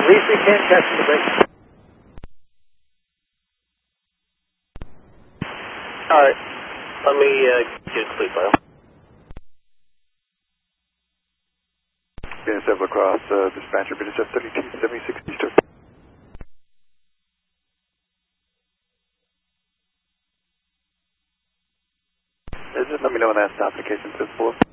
least we can't catch the big. Alright, let me get a sleep file. BNSF across, dispatcher, BNSF 3276 Eastern. Just let me know when that stop indication says pull up.